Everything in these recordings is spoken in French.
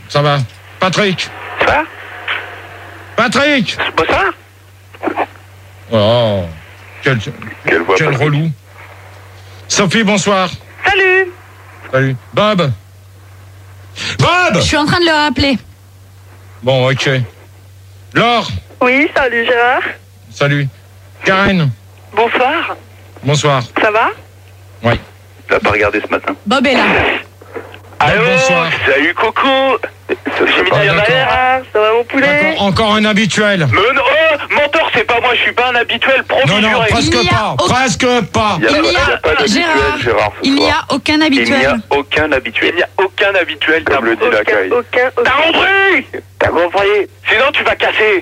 Ça va. Patrick. Ça Patrick. Bonsoir. Oh. Quel relou. Sophie, bonsoir. Salut. Salut. Bob. Bob. Je suis en train de le rappeler. Bon, ok. Laure. Oui, salut Gérard. Salut. Karen. Bonsoir. Bonsoir. Ça va? Oui. Tu l'as pas regardé ce matin. Bob est là. Allô, bonsoir. salut Coco. J'ai mis d'accord. Gérard, ça va mon poulet? Encore un habituel. Mais non, oh, menteur, c'est pas moi, je suis pas un habituel, promis, Non, juré. presque Il y a pas. aucun- Presque pas. Il n'y a, Gérard, il n'y a aucun Il n'y habituel. a aucun habituel. Il n'y a aucun habituel. Comme le dit la caille. T'as compris? T'as compris? Sinon tu vas casser.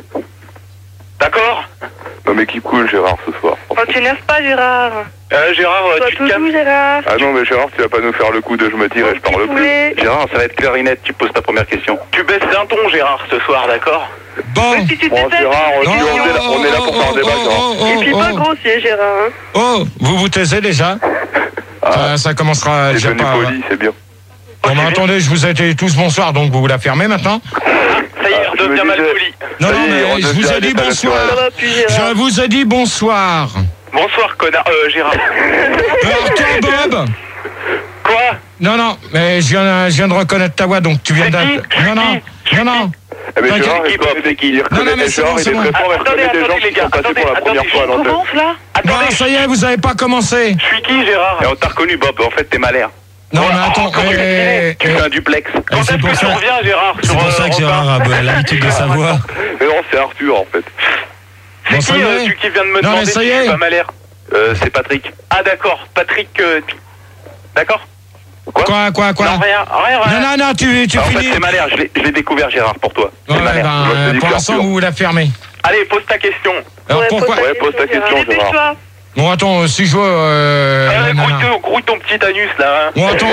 D'accord? Non mais qui cool Gérard ce soir. Oh, tu n'aimes pas Gérard. Gérard, Sois tu te tout calmes. doux Gérard. Ah non mais Gérard tu vas pas nous faire le coup de je me tire et je parle plus. Poulet. Gérard, ça va être clarinette, tu poses ta première question. Tu baisses d'un ton, Gérard, ce soir, d'accord? Bon. Si tu Bon t'étais- Gérard, on est là pour faire un débat Gérard. Et puis pas grossier Gérard. Hein. Oh, vous vous taisez déjà? Ça commencera C'est déjà devenu pas. poli, c'est bien. Bon, mais attendez, je vous ai dit tous bonsoir, donc vous la fermez maintenant? Ça y est, je me redevient mal disais- poli. Non, Ça non, y est, mais on je vous devient ai dit l'état bonsoir. Ça va plus Gérard. Je vous ai dit bonsoir. Bonsoir, connard. Gérard. Alors toi, Bob? Quoi? Non, mais je viens de reconnaître ta voix, donc tu viens C'est qui? Non, non. Eh mais T'inquiète, Gérard, il Bob, connaît qui il Non, mais reconnaît c'est Gérard, bon, il c'est est bon. très fort, il Attendez, reconnaît des gens les qui gars, sont passés pour la première fois à On l'antenne. commence là? Bon, Attendez, ça y est, vous avez pas commencé. je suis qui, Gérard? Et on t'a reconnu, Bob. En fait, t'es malère. Non, mais attends, comment tu fais un duplex. Quand est-ce c'est pour que tu ça- reviens, Gérard? C'est pour ça que Gérard a l'habitude de sa voix. Mais non, c'est Arthur en fait. Bon, C'est ça qui, y est. tu qui viens de me Non, demander mais ça si y je est. suis pas malère? C'est Patrick. Ah, d'accord. Patrick, d'accord? Quoi? Non, rien. Non, tu En fait, finis. c'est malère. Je l'ai découvert, Gérard, pour toi. C'est Ouais, malère. Moi, je te dis pour que l'instant, Arthur. vous la fermez. Allez, pose ta question. Alors pourquoi? Ouais, pose ta question, Gérard. Dépêche-toi. Bon, attends, si je vois. Grouille ton petit anus, là. Hein. Bon, attends,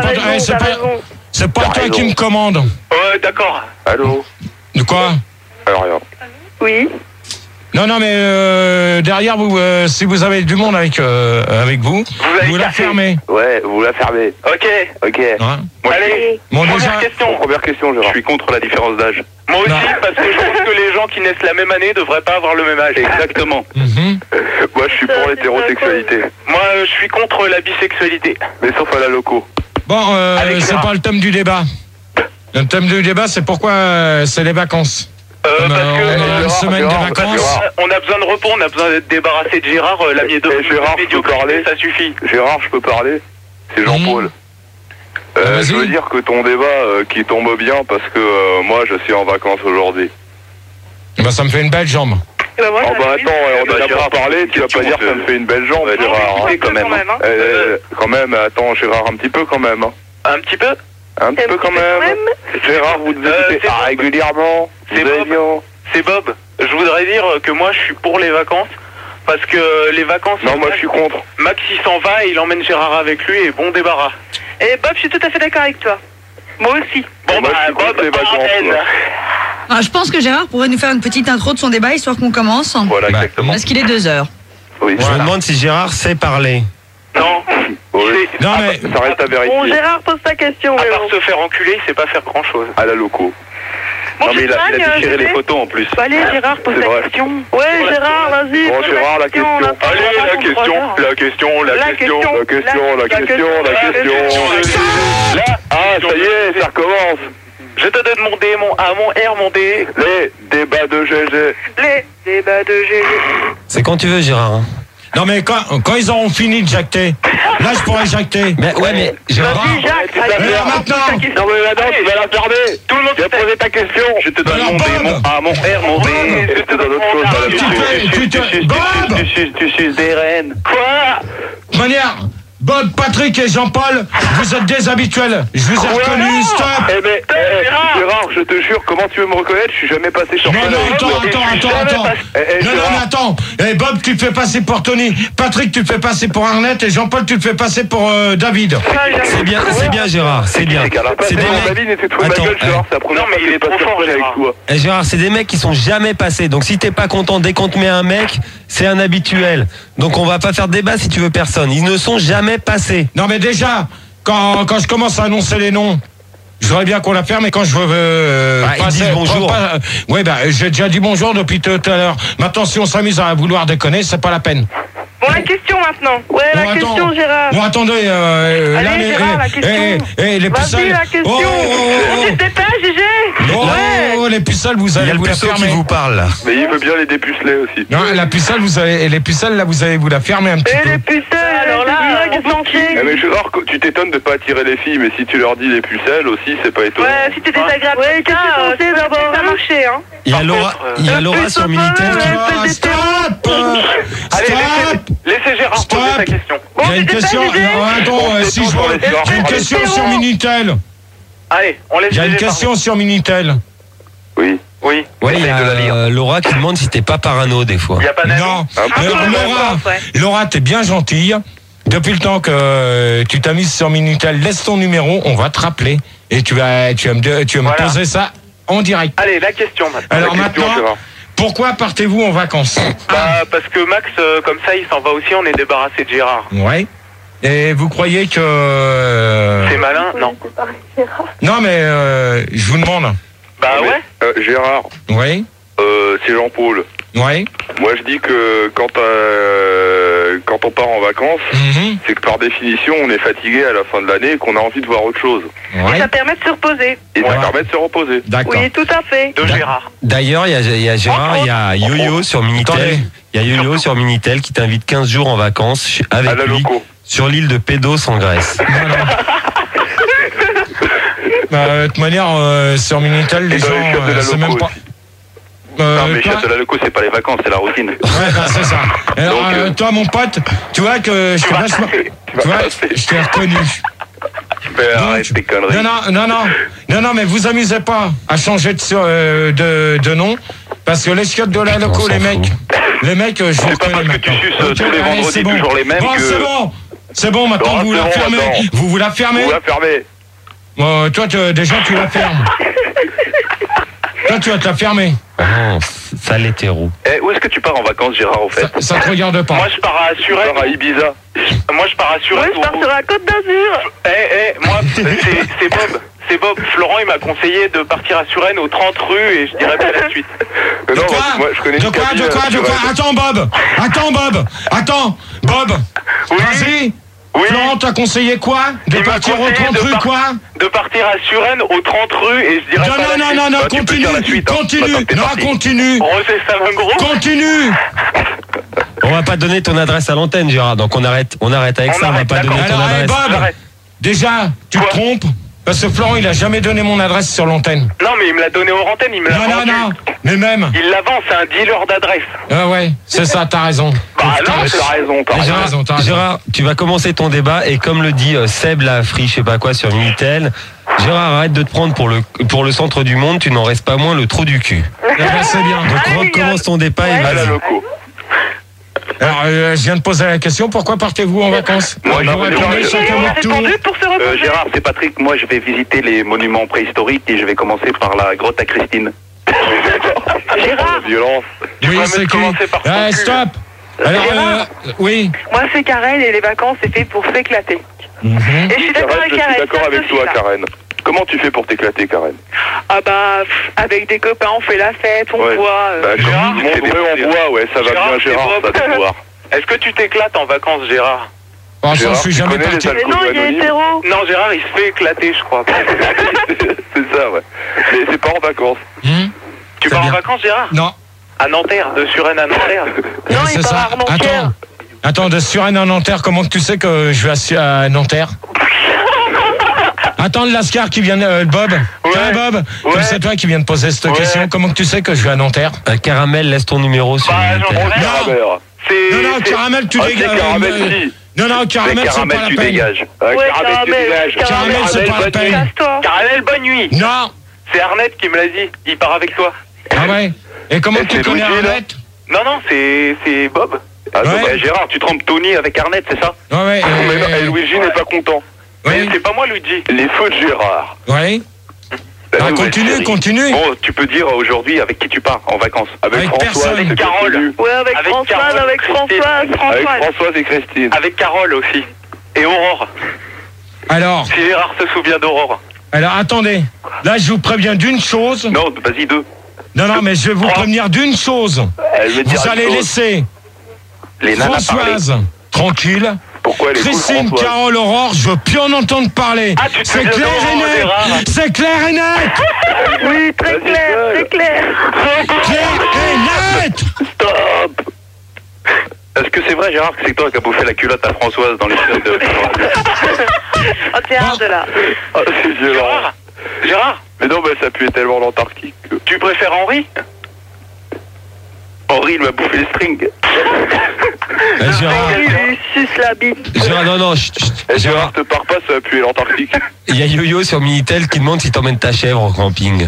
c'est pas toi qui me commande. Ouais, d'accord. Allô? De quoi? Alors rien. Oui. Non, mais derrière vous, si vous avez du monde avec vous, allez vous la casser. fermez. Ouais, vous la fermez. Ok. Ok. Hein? Moi, Allez. Bon, Première déjà. question. Première question Je Gérard. suis contre la différence d'âge. Moi aussi, Non. parce que je pense que les gens qui naissent la même année devraient pas avoir le même âge. Exactement. Mhm. Moi je suis pour l'hétérosexualité. Moi, je suis contre la bisexualité. Mais sauf à la loco. Bon, Allez, c'est Gérard. pas le thème du débat. Le thème du débat, c'est pourquoi c'est les vacances. Comme, Parce que on a une Gérard, semaine de Gérard, vacances. Gérard. on a besoin de repos, on a besoin d'être débarrassé de Gérard. La Gérard, je peux parler ça suffit. Gérard, je peux parler? C'est Jean-Paul. Vas-y. Je veux dire que ton débat qui tombe bien parce que moi je suis en vacances aujourd'hui. Bah, ça me fait une belle jambe. Bah, moi, Oh bah j'arrive. attends, on est là Gérard, pour parler, tu vas pas dire que ça me fait une belle jambe Gérard. Ouais, quand même. hein. Quand même, attends Gérard, un petit peu quand même. Hein. Un petit peu. Un petit peu quand même. Gérard, vous devez c'est écouter Bob. régulièrement. C'est Vous allez Bob. bien. C'est Bob. Je voudrais dire que moi, je suis pour les vacances. Parce que les vacances... Non, moi je suis contre. Max, il s'en va et il emmène Gérard avec lui et bon débarras. Et Bob, je suis tout à fait d'accord avec toi. Moi aussi. Bon, Moi, je suis contre les vacances, arène. moi. Alors, je pense que Gérard pourrait nous faire une petite intro de son débat, histoire qu'on commence. Voilà, Bah, exactement. Parce qu'il est 2h. Oui. Je me demande si Gérard sait parler. Non. Oui. Non, mais. Ça reste à Bon, vérifier. Gérard, pose ta question. À mais part bon. se faire enculer, il sait pas faire grand-chose. À la loco. Bon, Non, mais il a Champagne, déchiré je les vais. photos en plus. Bah, allez, Gérard, pose C'est ta vrai. question. Ouais, Gérard, vas-y. Bon, pose Gérard, la question. on a pas Allez, le temps la pour question, trois heures. la question, la La question. question. La question, la question, la question. Là, Ah, ça y est, ça recommence. je te donne mon D, mon A, mon R, mon D. Les débats de GG. Les débats de GG. C'est quand tu veux, Gérard. hein. Non, mais quand ils auront fini de jacter, là, je pourrais jacter. Mais ouais, mais Gérard. Vas-y, Jacques, allez, Mais Gérard, maintenant. pose ta question. Non mais maintenant, tu vas la fermer. Tout le monde Tu vas poser ta question. Je te donne Alors, mon D, Bob. mon A, mon R, mon D. Bob. Je te donne autre chose. Bob, Bob. Tu suces des rennes. Quoi? De manière, Bob, Patrick et Jean-Paul, vous êtes des habituels. Je vous ai reconnus, stop. Eh ben, Gérard, je te jure, comment tu veux me reconnaître? Je suis jamais passé sur Non, scène non, avec attends, toi. attends. Non, Gérard, mais attends. Eh, Bob, tu te fais passer pour Tony. Patrick, tu te fais passer pour Arnett. Et Jean-Paul, tu te fais passer pour David. C'est bien, Gérard. C'est bien. C'est des mecs. David était trop ma Attends, gueule, Gérard, c'est la première Non, mais fois il que est je passe trop sur fort, scène avec Gérard. toi. Eh, Gérard, c'est des mecs qui sont jamais passés. Donc si t'es pas content dès qu'on te met un mec, c'est un habituel. Donc on va pas faire de débat si tu veux personne. Ils ne sont jamais passés. Non, mais déjà, quand je commence à annoncer les noms, Je voudrais bien qu'on la ferme, mais quand je veux ils disent bonjour. Oui, j'ai déjà dit bonjour depuis tout à l'heure. Maintenant, si on s'amuse à vouloir déconner, c'est pas la peine. Bon, la question maintenant. Ouais, Bon, la question, Gérard. Bon, attendez. Allez, Gérard, la question. Les pucelles. Vas-y, la question. Tu te dépêches, Gégé. Les pucelles, vous Il y allez a le vous la puceau qui fermer. vous parle là. Mais il veut bien les dépuceler aussi. Non, la pucelle, les pucelles, là, vous allez vous la fermer un petit Et peu. les pucelles, alors là, qu'est-ce qu'on fait? Mais Gérard, tu t'étonnes de pas attirer les filles, mais si tu leur dis les pucelles aussi, c'est pas étonnant. Ouais, si t'es désagréable. Ouais, qu'est-ce que tu sais d'abord? Ça marchait, hein. Il y a Laura sur Minitel qui... Stop. Allez, laissez Gérard Stop. poser sa question. Il y a une question. Attends, si je vois. J'ai une question sur Minitel. Allez, on laisse Il y a une Gégé question sur Minitel. Oui. parler. Oui. Ouais, il y a Laura qui demande si t'es pas parano des fois. Il n'y a pas d'amis. Non. peu, Laura, t'es bien gentille. Depuis le temps que tu t'as mis sur Minitel, laisse ton numéro, on va te rappeler. Et tu vas me Voilà. poser ça en direct. Allez, la question maintenant. Alors La question, maintenant, Gérard. pourquoi partez-vous en vacances? Bah, parce que Max, comme ça, il s'en va aussi, on est débarrassé de Gérard. Ouais. Et vous croyez que... C'est malin? Non. Non, mais je vous demande. Bah Mais, ouais. Gérard, Oui. c'est Jean-Paul. Oui. Moi, je dis que quand on part en vacances, Mhm. c'est que par définition, on est fatigué à la fin de l'année et qu'on a envie de voir autre chose. Ouais. Ça permet de se reposer. Et Ouais. ça permet de se reposer. D'accord. Oui, tout à fait. De Gérard. D'ailleurs, il y a Gérard, il y a Yo-Yo sur Minitel. Attendez. Il y a Yo-Yo sur Minitel qui t'invite 15 jours en vacances À la avec lui loco. sur l'île de Pédos en Grèce. Non, non. De toute manière, sur Minitel, les Et dans gens, les chiottes de la c'est loco même pas... aussi. Non, mais toi- chiottes de la loco, c'est pas les vacances, c'est la routine. Ouais, c'est ça. Alors, Donc, toi, mon pote, tu vois que je t'ai vachement... Tu vois, je t'ai reconnu. Mais Donc, arrête tes conneries. Non, mais vous amusez pas à changer de nom, parce que les chiottes de la loco, On les s'en mecs, je vous C'est pas reconnais parce que tu maintenant. suces Ok, tous les allez, vendredis c'est bon. toujours les mêmes Bon, que- c'est bon, maintenant Non, vous c'est la bon, fermez. attends. Vous la fermez. On va fermer. Toi, déjà, tu la fermes. Toi, tu vas te la fermer. Oh, sale hétéro. Où est-ce que tu pars en vacances, Gérard, au fait? Ça te regarde pas. Moi, je pars à Tu Suresnes. pars à Ibiza. Moi, je pars à Moi, Suresnes. je pars sur la côte d'Azur. Moi, c'est Bob. C'est Bob. Florent, il m'a conseillé de partir à Suresnes aux 30 rues et je dirais pas la suite. Mais non, quoi moi, je connais De une quoi cabine, tu vas- Attends, Bob. Oui. Vas-y. Oui. Florent t'a conseillé quoi? De Il m'a partir aux conseillé 30 rues, quoi? De partir à Suresnes aux 30 rues et je dirais pas la suite. Non, Bah, tu peux dire la suite, hein. Maintenant, t'es parti. continue. Rosé Savingros. Continue. On va pas donner ton adresse à l'antenne, Gérard. Donc on arrête avec On ça. On va arrête, pas donner d'accord. ton Alors, adresse. Bob, J'arrête. déjà, tu te Quoi trompes, parce que Florent, il a jamais donné mon adresse sur l'antenne. Non, mais il me l'a donné aux antennes, il me l'a vendu. Non, mais même. Il la vend, c'est un dealer d'adresse. Ah ouais, c'est ça, t'as raison. Bah non, Mais t'as raison, t'as J'ai raison. raison. Gérard, tu vas commencer ton débat et comme le dit Seb Lafri, je sais pas quoi sur Minitel, Gérard, arrête de te prendre pour le centre du monde, tu n'en restes pas moins le trou du cul. Eh ben, c'est bien. Donc Ah, recommence ton débat et À la vas-y. loco. Alors, je viens de poser la question, pourquoi partez-vous en vacances? Moi, Vous j'ai répondez répondu. chacun votre tour. Répondu pour se reposer. Gérard, c'est Patrick. Moi, je vais visiter les monuments préhistoriques et je vais commencer par la grotte à Christine. Gérard, La violence. Oui, vas c'est me qui? commencer par ton cul. Stop. Alors, Gérard. oui. moi, c'est Karen et les vacances, c'est fait pour s'éclater. Mhm. Et je suis d'accord Karen, avec je Karen. suis d'accord ça avec suffit, toi, là. Karen. Comment tu fais pour t'éclater, Karen? Ah bah, avec des copains, on fait la fête, on Ouais. boit. Bah, Gérard, quand c'est on des- voit, ouais, ça va Gérard, bien, c'est Gérard, Bob. ça va voir. Est-ce que tu t'éclates en vacances, Gérard? Bon, ça, Gérard, je suis tu jamais connais parti. les Mais non, il est anonymes. hétéro. Non, Gérard, il se fait éclater, je crois. C'est ça, ouais. Mais c'est pas en vacances. Hmm Tu C'est pars en bien. vacances, Gérard? Non. À Nanterre, de Suresnes à Nanterre. Non, c'est il part ça. à Armentières. Attends, de Suresnes à Nanterre, comment que tu sais que je vais à Nanterre? Attends, le Lascar qui vient, Bob. Tiens, Bob, Ouais. comme c'est toi qui viens de poser cette Ouais. question, comment que tu sais que je vais à Nanterre? Caramel, laisse ton numéro sur Bah, Minitel. j'en ai Caramel. Non, Caramel, tu Ah, dégages. c'est Caramel, si. Non, Caramel, Mais c'est Caramel, pas la tu peine. dégages. Ouais, Caramel, tu dégages. Caramel, c'est pas la bonne nuit. peine. Casse-toi. Caramel, bonne nuit. Non. C'est Arnett qui me l'a dit. Il part avec toi. Ah ouais. Et comment Et tu c'est connais Luigi, là Arnett? Non, c'est Bob. Ah, donc, Ouais. Gérard, tu trompes Tony avec Arnett, c'est ça? Ouais, Mais non, et Luigi n'est pas content. Mais ouais. c'est pas moi, Luigi. Les feux de Gérard. Ouais. La Ah, nouvelle continue. Bon, tu peux dire aujourd'hui avec qui tu pars en vacances. Avec Avec Françoise, personne. c'est bien Carole. connu. Ouais, avec Avec Françoise, Carole, avec Christine. Françoise. Avec Françoise et Christine. Avec Carole aussi. Et Aurore. Alors, Si Gérard se souvient d'Aurore. Alors, attendez. Là, je vous préviens d'une chose. Non, vas-y, 2. Non, mais je vais vous prévenir d'une chose. Elle me dira Vous allez une chose. laisser Les nanas parler. Françoise tranquille. Pourquoi elle est Christine, cool, Françoise? Carole, Aurore, je veux plus en entendre parler. Ah, tu te C'est fais clair de et Laurent, Gérard. net. C'est clair et net. Oui, très clair, très clair. Clair et net. Stop. Est-ce que c'est vrai, Gérard, que c'est toi qui as bouffé la culotte à Françoise dans les films de... Oh, t'es hard là. Ah, c'est violent. Gérard, Mais non, mais ça puait tellement l'Antarctique. tu préfères Henri? Henri, il m'a bouffé les strings. Gérard, Il lui suce la bite. Gérard, non, chut, Eh, Gérard, Gérard, te pars pas, ça a pué l'Antarctique. il y a Yo-Yo sur Minitel qui demande si t'emmènes ta chèvre au camping.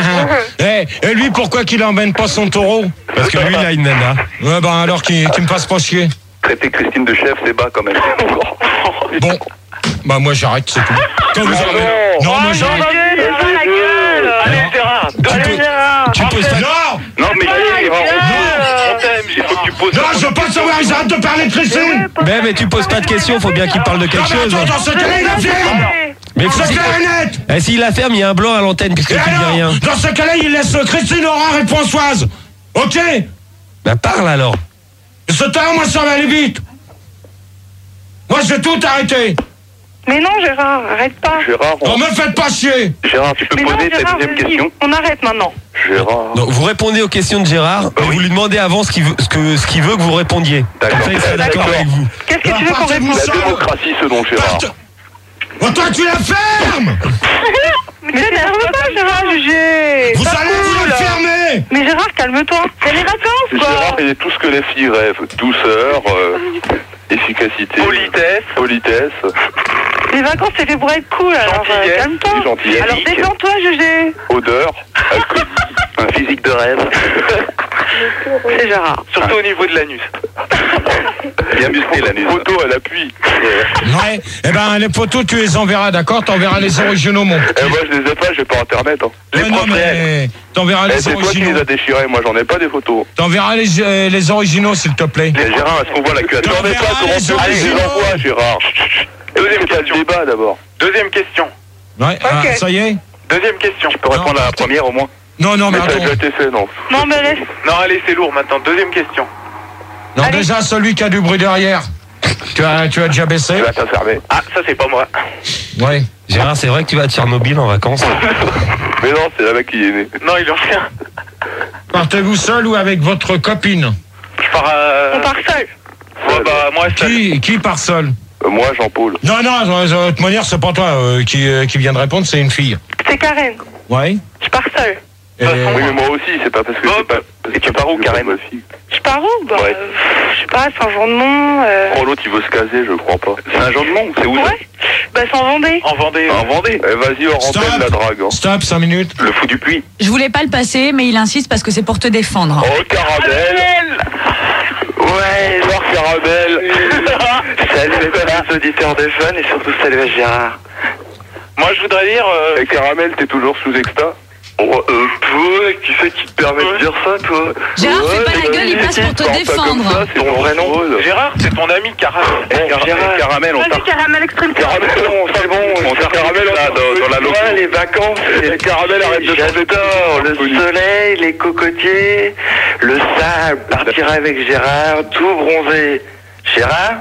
et lui, pourquoi qu'il emmène pas son taureau? Parce que lui, il a une nana. Ouais, ben alors qu'il me fasse pas chier. Traiter Christine de chef, c'est bas quand même. Bon, bah moi j'arrête, c'est tout. Quand vous avez... Non, moi j'arrête. La gueule. Allez, Gérard, Allez, Gérard. Tu poses pas... Non, Non, mais Gérard, on t'aime, il faut que tu poses... non, je veux pas savoir, j'arrête de parler de Christine. Mais tu poses pas de questions, faut bien qu'il parle de quelque Non, mais chose. attends, dans ce cas-là, il la ferme. Mais C'est clair et net. Eh, s'il la ferme, il y a un blanc à l'antenne puisque Et tu dis alors, rien. dans ce cas-là, il laisse Christine, Aurore et Françoise. Ok? Bah parle alors. Ce temps, moi, ça va aller vite. Moi, je vais tout arrêter. Mais non, Gérard, arrête pas. Gérard, Non, me faites pas chier. Gérard, tu peux Mais non, poser ta Gérard, deuxième vas-y, question? on arrête maintenant. Gérard... Donc, vous répondez aux questions de Gérard, et vous lui demandez avant ce qu'il veut que vous répondiez. D'accord. Comme ça, il sera d'accord D'accord. avec vous. Qu'est-ce que tu veux qu'on Partez-vous réponde? La seul. démocratie, selon Gérard. Oh, toi, tu la fermes. Mais t'énerve pas, Gérard, jugé. Vous allez vous la fermer. Mais Gérard, calme-toi. C'est les vacances, Gérard, quoi. il est tout ce que les filles rêvent. Douceur, efficacité... Politesse. Les vacances, c'est fait pour être cool, alors Gentillesse, calme-toi. gentillesse. Alors détends-toi, jugé. Odeur, alcoolique, un physique de rêve. C'est Gérard. surtout au niveau de l'anus. Bien musclé l'anus. Photo à l'appui. Ouais. Eh ben, les photos, tu les enverras, d'accord? T'enverras les originaux, mon. Eh, moi, je les ai pas, j'ai pas internet. Hein. Ouais, non, mais t'enverras Eh, les c'est toi qui originaux. les as déchirés, moi j'en ai pas des photos. T'enverras les originaux, s'il te plaît. Mais Gérard, est-ce qu'on voit la culotte? J'en ai pas, comment tu Allez, les envoies, Gérard? Deuxième question. Débat d'abord. Deuxième question. Ouais, ah, ça y est? Deuxième question. Tu peux répondre à la première au moins? Non, mais Mais ça a attends. déjà été fait, non? Non, mais laisse. Non, allez, c'est lourd maintenant. Deuxième question. Non, Allez. déjà, celui qui a du bruit derrière. Tu as déjà baissé? Tu vas t'infermer. Ah, ça, c'est pas moi. Ouais. Gérard, c'est vrai que tu vas à Tchernobyl en vacances. Mais non, c'est là-bas qui est né. Non, il en fait un. Partez-vous seul ou avec votre copine? Je pars On part seul. Ouais, bah, moi, seul. Qui part seul? Moi, Jean-Paul. Non, de toute manière, c'est pas toi qui vient de répondre, c'est une fille. C'est Karen. Ouais. Je pars seul. Et- Oui, mais moi aussi, c'est pas parce que c'est pas... Et tu pars où, Karen? Je pars où? Bah, Ouais. je sais pas, Saint-Jean-de-Mont. Oh, l'autre, il veut se caser, je crois pas. C'est un genre de nom, c'est où? Ouais. Bah, c'est en Vendée. En Vendée. En Vendée. Eh, vas-y, hors Stop. antenne, la drague. Hein. Stop, 5 minutes. Le fou du puits. Je voulais pas le passer, mais il insiste parce que c'est pour te défendre. Oh, Caramel. Ouais, voir Caramel. Salut les auditeurs de Fun et surtout salut à Gérard. Moi, je voudrais dire... Et Caramel, t'es toujours sous exta? Oh, qui c'est qui te permet de dire ça, toi? Gérard, fais pas la gueule, il passe pour te défendre. C'est ton vrai nom? Gérard, c'est ton ami Caramel. Caramel, on Vas-y, Caramel extrême. Caramel, c'est bon, on fait Caramel là, dans la loco. Les vacances, les Caramel, arrête de j'adore le soleil, les cocotiers, le sable, partir avec Gérard, tout bronzé. Gérard?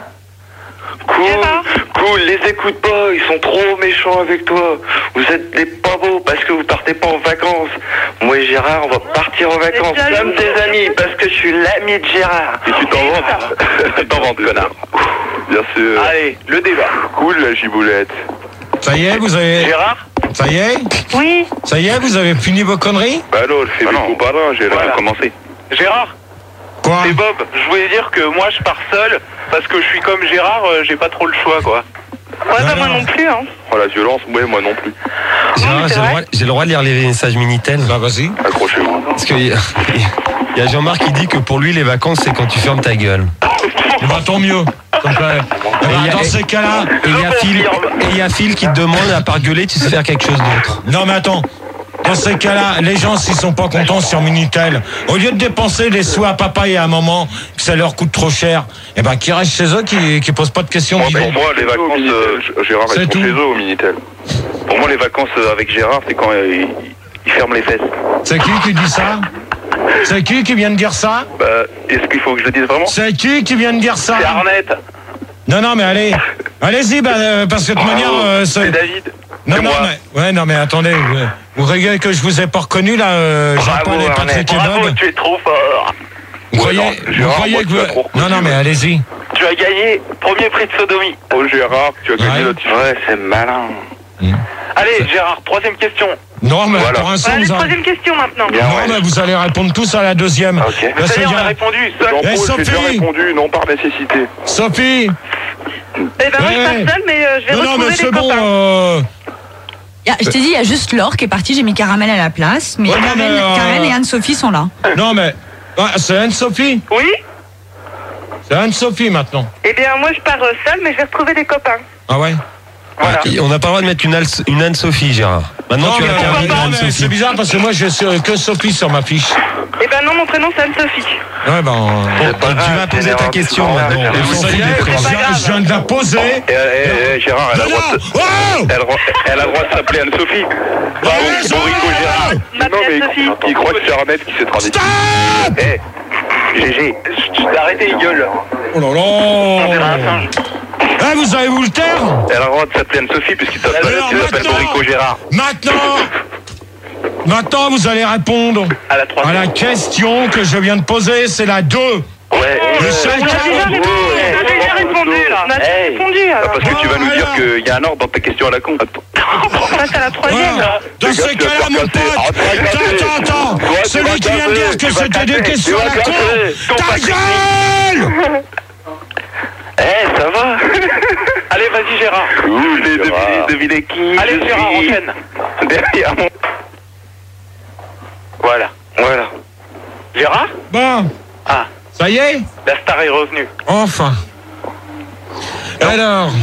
Cool, les écoute pas, ils sont trop méchants avec toi. Vous êtes des pas beaux parce que vous partez pas en vacances. Moi et Gérard, on va partir en vacances comme des amis parce que je suis l'ami de Gérard. Et tu t'en vantes? Tu t'en vantes, connard. Bien sûr. Allez, le débat. Cool la giboulette. Ça y est, vous avez... Gérard? Ça y est? Oui. Ça y est, vous avez fini vos conneries? Bah non, je fais mes coups j'ai Voilà. commencé. Gérard? Quoi? C'est Bob. Je voulais dire que moi, je pars seul parce que je suis comme Gérard, j'ai pas trop le choix, quoi. Ouais, bah, Non, moi non. non plus, hein. Oh la violence, ouais, moi non plus. Gérard, mais c'est j'ai le droit de lire les messages Minitel. Bah, vas-y. Accrochez-moi. Parce qu'il y a Jean-Marc qui dit que pour lui, les vacances, c'est quand tu fermes ta gueule. Bah, tant mieux. Donc, dans ces cas-là... Et il y a Phil qui te demande, à part gueuler, tu sais faire quelque chose d'autre. Non, mais attends. dans ces cas-là, les gens, s'ils sont pas contents sur Minitel, au lieu de dépenser des sous à papa et à maman, que ça leur coûte trop cher, eh ben, qu'ils restent chez eux, qui posent pas de questions. Pour moi, les vacances, Gérard C'est reste tout. chez eux au Minitel. Pour moi, les vacances avec Gérard, c'est quand il ferme les fesses. C'est qui dit ça? C'est qui vient de dire ça? Est-ce qu'il faut que je le dise vraiment? C'est qui vient de dire ça? C'est Arnett. Non, mais allez-y, parce que de toute manière, C'est David. Non, mais attendez, vous regardez que je vous ai pas reconnu là, Jean-Paul et Patrick et Bravo, Bob. tu es trop fort. Vous croyez que Non, mais allez-y. Tu as gagné premier prix de sodomie. Oh Gérard, tu as gagné notre t-shirt. Ouais, c'est malin. Allez, Gérard, troisième question. Non, mais Voilà. pour l'instant, Allez, vous troisième question maintenant. vous allez répondre tous à la deuxième. Ok. Parce Ça y est, qu'il y on a a- répondu. Jean-Paul, Eh, j'ai déjà Sophie répondu, non par nécessité. Sophie. Eh ben, moi, je pars seule, mais je vais Non, mais retrouver c'est les bon. copains. Je t'ai dit, il y a juste Laure qui est partie, j'ai mis Caramel à la place. Mais Ouais, non, mais, Karen et Anne-Sophie sont là. Non, mais c'est Anne-Sophie. Oui. C'est Anne-Sophie maintenant. Eh bien, moi, je pars seule, mais je vais retrouver des copains. Ah ouais. Voilà. On n'a pas le droit de mettre une Anne-Sophie, Gérard. Maintenant, Non, tu as mais, interdit non, mais c'est Anne-Sophie. bizarre parce que moi j'ai que Sophie sur ma fiche. Eh ben non, mon prénom, c'est Anne-Sophie. Ouais, ben. Tu vas poser ta question maintenant. grave, On s'en Ça fout y des est, prénoms. je viens de la poser. Gérard, elle a le droit de... Oh Elle a le droit de s'appeler Anne-Sophie. Borico Gérard. M'appelle Non, mais Anne-Sophie. il croit que c'est Arnett qui s'est traduit. Stop GG. Arrêtez les gueules. Oh là On dirait un là. singe. Eh, vous allez vous le taire? Elle a le droit de s'appeler Anne-Sophie puisqu'il s'appelle maintenant- Borico Gérard. Maintenant, vous allez répondre À la à troisième. la question que je viens de poser, c'est la 2. Ouais. Le On a chacun. déjà répondu. On a déjà répondu, là. On a déjà répondu, alors. Parce que tu vas nous dire alors. qu'il y a un ordre dans ta question à la con. Ça, c'est la troisième. Voilà. Dans Les ce gars, tu vas cas-là, te mon faire casser. pote, attends. Toi, tu Celui vas qui vient de casser. dire que Tu vas c'était des casser. questions Tu à vas la con. casser. Ton Ta paquet. gueule! Ça va. Allez, vas-y, Gérard. Je l'ai deviné qui. Allez, je Gérard, suis. enchaîne. Derrière mon... Voilà. Gérard? Bon, Ah, ça y est? la star est revenue. Enfin. Alors,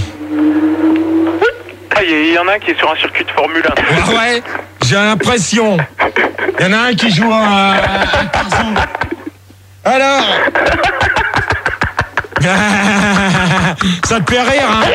Ah, il y en a un qui est sur un circuit de Formule 1. ouais, j'ai l'impression. Il y en a un qui joue à Tarzan. Alors. Ça te fait rire, hein?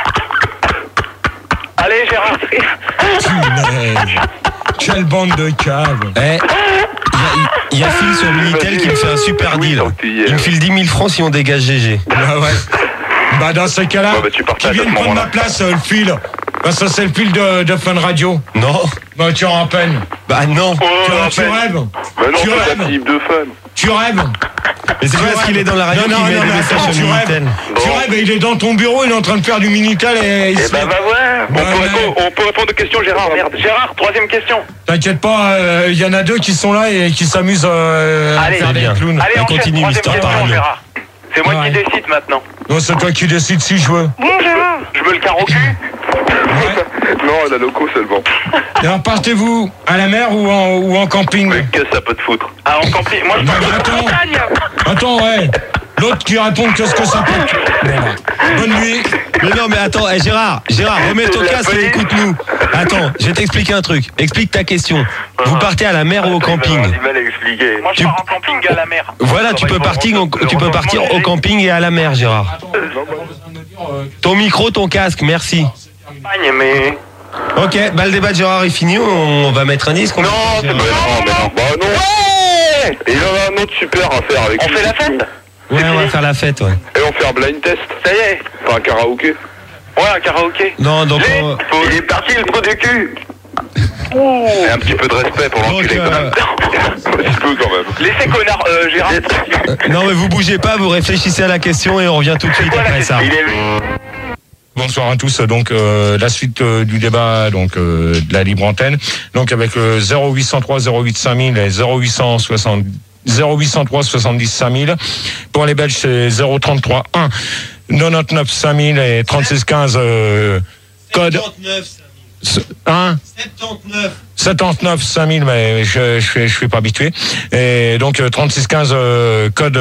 Allez, Gérard. Punaise. Quelle bande de caves. Eh, il y a Phil sur Minitel qui me fait un super deal. Il me file 10 000 francs si on dégage GG. Bah ouais. Bah dans ce cas-là, Bah, tu qui partages à vient ce de prendre moment-là. ma place, le fil. Bah ça c'est le fil de Fun Radio. Non. Bah tu en peine. Bah non. Tu rêves. Mais non, Tu c'est rêves. pas type de fun. Tu rêves. Mais c'est Tu parce rêves. qu'il est dans la radio Non, qu'il met non, des mais messages attends, sur tu rêves. Minitel. Tu rêves et il est dans ton bureau, il est en train de faire du Minitel et il se Eh ben, met- va voir. Ouais, On peut répondre aux questions, Gérard. Merde. Gérard, troisième question. T'inquiète pas, il y en a deux qui sont là et qui s'amusent à Allez, faire c'est des bien. clowns. Allez, On enchaîne. continue, Troisième Mister question, Parano. Gérard. C'est moi Ouais. qui décide maintenant. Non, c'est toi qui décides si je veux. Bon, Gérard. Je me le carre au cul. Ouais. Non, la loco seulement. Et alors partez-vous à la mer ou en camping? Mais qu'est-ce que ça peut te foutre? Ah, en camping. Moi, je Non, pars mais à la attends. montagne. Attends, ouais. L'autre qui répond qu'est-ce que ça peut. Voilà. Bonne nuit. Mais non, mais attends, Gérard, remets ton C'est de la casque et folie. écoute-nous. Attends, je vais t'expliquer un truc. Explique ta question. Vous partez à la mer ou au camping? J'ai du mal à expliquer. Moi, je pars en camping à la mer. Voilà, tu peux partir au camping et à la mer, Gérard. Ton micro, ton casque, merci. Campagne, mais. Ok, bah le débat de Gérard est fini, on va mettre un disque. Non, c'est pas non. Bah non. Ouais. Et il en a un autre super à faire avec On lui. fait la fête? Ouais, on va faire la fête, ouais. Et on fait un blind test. Ça y est. Enfin, un karaoké. Ouais, un karaoké. Non, donc Il est parti, le trou du cul. Et un petit peu de respect pour l'enculé Donc, quand même. Un petit peu quand même. Laissez connard, Gérard. non mais vous bougez pas, vous réfléchissez à la question et on revient tout de suite après ça. Il est... Bonsoir à tous. Donc la suite du débat de la libre antenne. Donc avec 0803 08 5000 et 0803 70 5000. Pour les Belges c'est 033 1 99 5000 et 36 15 code 79 5000, mais je suis pas habitué. Et donc 36 15 code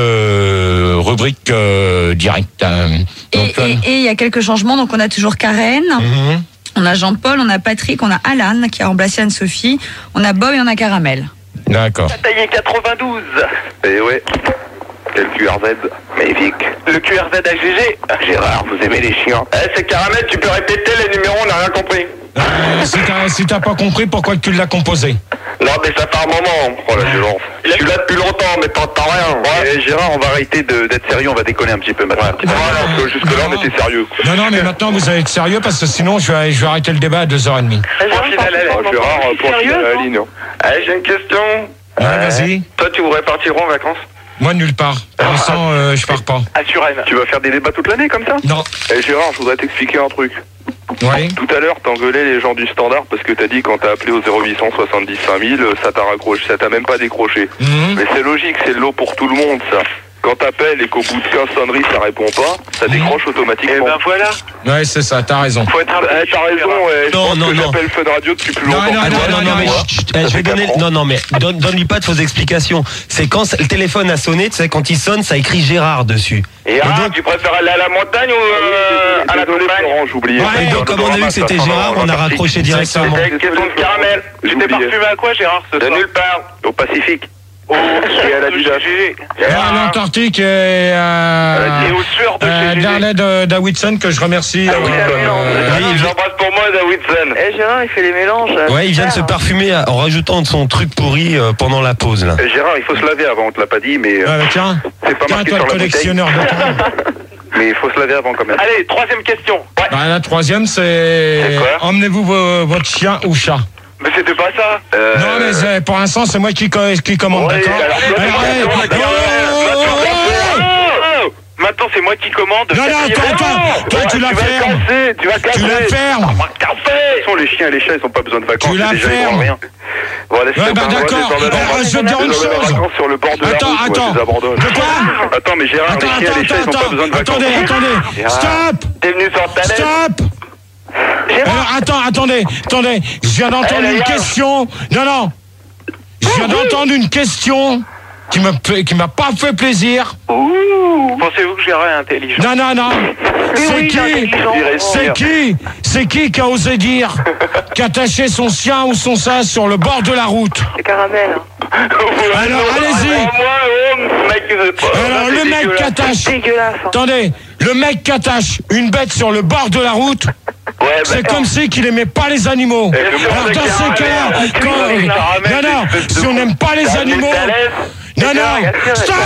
rubrique direct. Et il y a quelques changements, donc on a toujours Karen. On a Jean-Paul, on a Patrick, on a Alan qui a remplacé Anne-Sophie, on a Bob et on a Caramel. D'accord. Taillé 92. Et ouais. Quel QRZ? Magnifique. Le QRZ AGG. Gérard, vous aimez les chiens? C'est Caramel, tu peux répéter les numéros, on n'a rien compris. Si t'as pas compris, pourquoi tu l'as composé? Non, mais ça fait un moment. Oh la violence. Je suis là depuis longtemps, mais t'entends rien. Ouais. Gérard, on va arrêter d'être sérieux, on va déconner un petit peu maintenant. Parce que jusque-là, on était sérieux. Non, mais maintenant vous allez être sérieux parce que sinon je vais arrêter le débat à 2h30. Gérard, pour finir la ligne. J'ai une question. Ouais, vas-y. Toi, tu voudrais partir en vacances? Moi, nulle part. Pour l'instant, je pars pas. À Suresnes. Tu vas faire des débats toute l'année comme ça? Non. Gérard, je voudrais t'expliquer un truc. Ouais. Tout à l'heure, t'engueulais les gens du standard parce que t'as dit quand t'as appelé au 0800 70 5000, ça t'a raccroché, ça t'a même pas décroché. Mais c'est logique, c'est de l'eau pour tout le monde, ça. Quand t'appelles et qu'au bout de 15 sonneries, ça répond pas, ça décroche automatiquement. Et ben voilà. Ouais, c'est ça, t'as raison. Faut être un peu T'as raison, je pense que j'appelle Fun Radio depuis plus longtemps. Non, mais donne-lui pas de fausses explications. C'est quand le téléphone a sonné, tu sais, quand il sonne, ça écrit Gérard dessus. Et donc, tu préfères aller à la montagne ou à la campagne? J'oubliais. Ouais, donc comme on a vu que c'était Gérard, on a raccroché directement. Question de Caramel. Tu t'es parfumé à quoi, Gérard, ce De soir? nulle part, au Pacifique. Et à la GG. À l'Antarctique et Et au sueur de chez GG. Darnay Davidson que je remercie. J'embrasse pour moi Davidson. Gérard, il fait les mélanges. Ouais, il vient de se parfumer en rajoutant de son truc pourri pendant la pause là. Gérard, il faut se laver avant, on te l'a pas dit, mais Tiens, c'est pas marqué toi sur le la bouteille. collectionneur de temps. Mais il faut se laver avant quand même. Allez, troisième question. Ouais. Bah, la troisième, c'est quoi? emmenez-vous votre chien ou chat. Mais c'était pas ça. Non, mais pour l'instant, c'est moi qui commande, Ouais, d'accord? Maintenant, c'est moi qui commande. Non, toi, tu la fermes. Tu vas casser. Tu la fermes. De toute façon, les chiens et les chats, ils ont pas besoin de vacances. Tu la déjà, ils fermes. vont rien. Bon, allez, Ouais, bah d'accord. Je vais te dire une chose. Sur le bord de la route, moi, je les abandonne. De quoi? Attends, mais Gérard, les chiens et les chats, ils ont pas besoin de vacances. Attendez. Stop. T'es venu sur ta lettre. Stop. Alors, attendez. Je viens d'entendre une question. Non. Je viens d'entendre une question qui m'a pas fait plaisir. Pensez-vous que Gérard est intelligent? Non. C'est qui a osé dire qu'attacher son chien ou son chat sur le bord de la route? C'est Caramel. Alors, allez-y. Alors, le mec qui attache. Dégueulasse. Attendez, le mec qui attache une bête sur le bord de la route, c'est comme si qu'il aimait pas les animaux. Alors dans ces cas-là, non, si on n'aime pas les animaux, non, stop.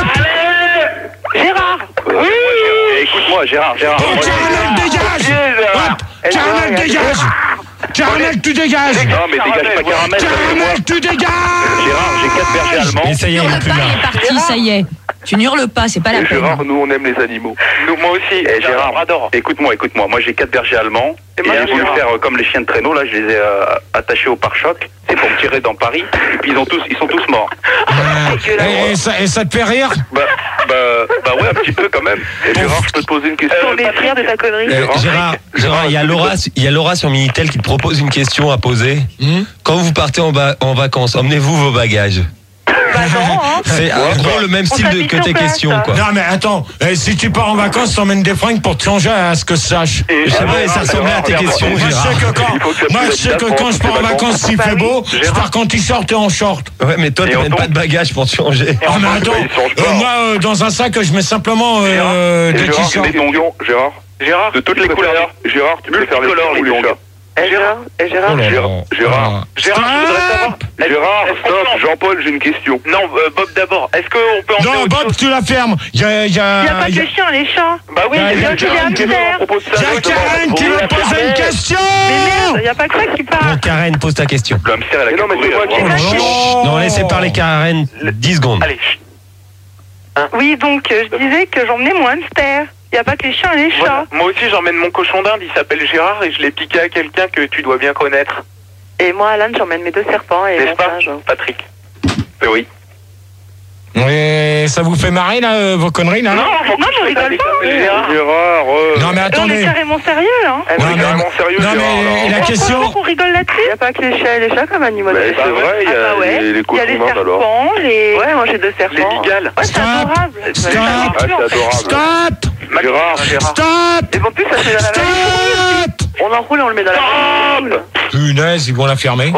Gérard. Oui. Écoute-moi, Gérard. Bon, Caramel, dégage. Hop, Caramel, dégage. Caramel, tu dégages. Non, mais dégage pas Caramel. Caramel, tu dégages. Gérard, j'ai 4 bergers allemands. Et ça y est, il est plus là. Il est parti, ça y est. Tu n'hurles pas, c'est pas la Et peine. Gérard, nous on aime les animaux. Moi aussi. Et Gérard, j'adore. écoute-moi. Moi j'ai 4 bergers allemands. Et moi, j'ai voulu Gérard. faire comme les chiens de traîneau, là, je les ai attachés au pare-choc. C'est pour me tirer dans Paris. Et puis ils sont tous morts. Et ça te fait rire? Bah ouais, un petit peu quand même. Et Gérard, je peux te poser une question. On est fiers de ta connerie. Gérard, il y a Laura sur Minitel qui te propose une question à poser. Quand vous partez en vacances, emmenez-vous vos bagages. C'est en gros le même style que tes questions, quoi. Non, mais attends, si tu pars en vacances, t'emmènes des fringues pour te changer à ce que je sache. Je sais pas, ça ressemblait à tes questions, Moi, je sais que quand je pars en vacances, s'il fait beau, je pars en t-shirt et en short. Ouais, mais toi, tu n'as pas de bagages pour te changer. Ah, mais attends, moi, dans un sac, je mets simplement des t-shirts. Des tongs, Gérard. De toutes les couleurs. Gérard, tu peux faire les couleurs, les chats. Gérard. Gérard, je voudrais savoir. Gérard, stop, Jean-Paul, j'ai une question. Non, Bob d'abord. Est-ce qu'on peut Non, Bob, tu la fermes. Il y a Il n'y a pas que les chiens, les chats. Bah oui, il y a Karen qui veut poser une question. Mais merde, il n'y a pas que ça qui parle. Bon, Karen, pose ta question. Le hamster, elle a qu'à courir. Non, laissez parler Karen 10 secondes. Allez. Oui, donc je disais que j'emmenais mon hamster. Il n'y a pas que les chiens et les chats. Moi aussi, j'emmène mon cochon d'Inde. Il s'appelle Gérard et je l'ai piqué à quelqu'un que tu dois bien connaître. Et moi, Alan, j'emmène mes 2 serpents et N'est-ce mon pas, singe. Patrick? Oui. Et ça vous fait marrer, là, vos conneries, là? Non, je rigole pas. Gérard. Non, mais On est attendez. carrément sérieux, hein. Non, mais la question. On rigole là-dessus. Il n'y a pas que les chiens et les chats comme animaux. Mais c'est vrai, il y a les Il y a cochons les d'Inde alors. serpents, les... Ouais, moi j'ai 2 serpents. Les bigales. Ouais, c'est adorable. Stop. Ah, c'est adorable. Stop. Gérard. Stop. Et en plus, ça fait la Stop. On enroule et on le met dans la poule. Punaise, ils vont la fermer.